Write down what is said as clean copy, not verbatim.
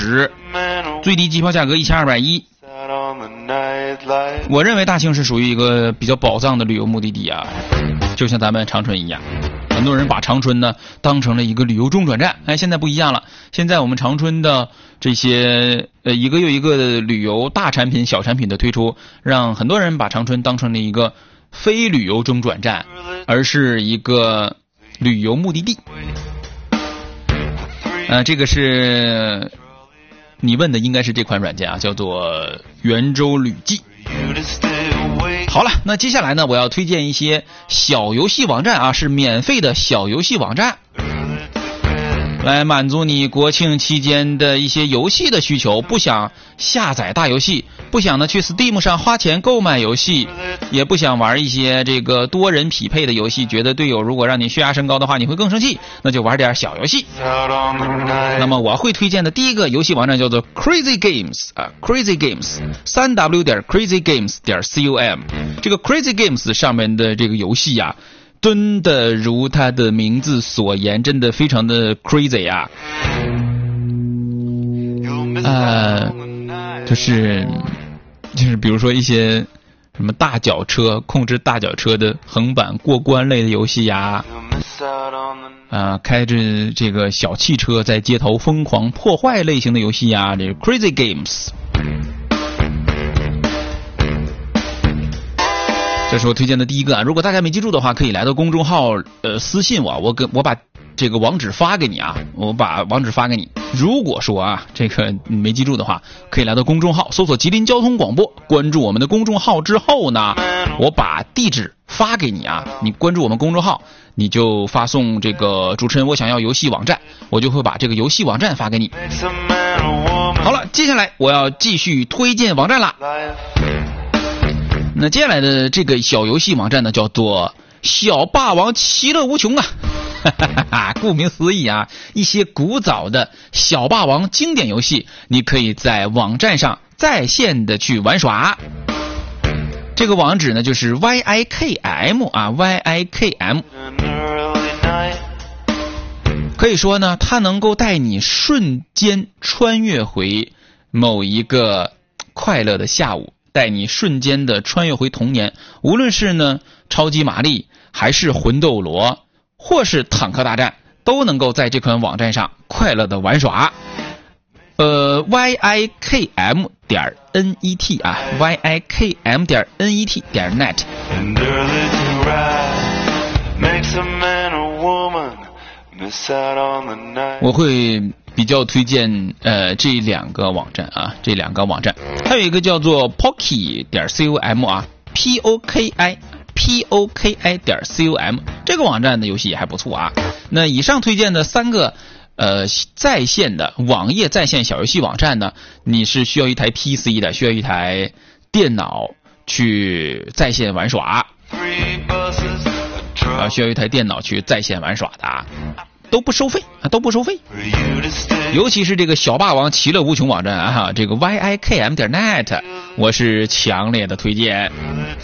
最低机票价格1210。我认为大庆是属于一个比较宝藏的旅游目的地啊，就像咱们长春一样。很多人把长春呢当成了一个旅游中转站，现在不一样了。现在我们长春的这些一个又一个的旅游大产品、小产品的推出，让很多人把长春当成了一个非旅游中转站，而是一个旅游目的地。这个是你问的，应该是这款软件啊，叫做圆周旅记。好了，那接下来呢，我要推荐一些小游戏网站啊，是免费的小游戏网站，来满足你国庆期间的一些游戏的需求。不想下载大游戏，不想呢去 Steam 上花钱购买游戏，也不想玩一些这个多人匹配的游戏，觉得队友如果让你血压升高的话你会更生气，那就玩点小游戏。那么我会推荐的第一个游戏网站叫做 Crazy Games 啊 ，Crazy Games 3w.crazygames.com。这个 Crazy Games 上面的这个游戏啊，真的如它的名字所言，真的非常的 crazy 啊。就是比如说一些什么大脚车，控制大脚车的横版过关类的游戏呀，开着这个小汽车在街头疯狂破坏类型的游戏呀，这 Crazy Games。这是我推荐的第一个啊，如果大家没记住的话，可以来到公众号私信我把这个网址发给你啊，我把网址发给你。如果说啊这个你没记住的话，可以来到公众号搜索吉林交通广播，关注我们的公众号之后呢，我把地址发给你啊，你关注我们公众号，你就发送这个主持人我想要游戏网站，我就会把这个游戏网站发给你。好了，接下来我要继续推荐网站啦。那接下来的这个小游戏网站呢，叫做小霸王其乐无穷啊。顾名思义啊，一些古早的小霸王经典游戏，你可以在网站上在线的去玩耍。这个网址呢就是 YIKM 啊 YIKM。可以说呢，它能够带你瞬间穿越回某一个快乐的下午，带你瞬间的穿越回童年。无论是呢超级玛丽，还是魂斗罗，或是坦克大战，都能够在这款网站上快乐的玩耍。YIKM.net 啊 YIKM.net。我会比较推荐这两个网站啊，这两个网站，还有一个叫做 Poki.com 啊 POKI.com 这个网站的游戏也还不错啊。那以上推荐的三个在线的网页在线小游戏网站呢，你是需要一台 PC 的，需要一台电脑去在线玩耍需要一台电脑去在线玩耍的啊，都不收费。尤其是这个小霸王其乐无穷网站啊，这个 YIKM.net 我是强烈的推荐。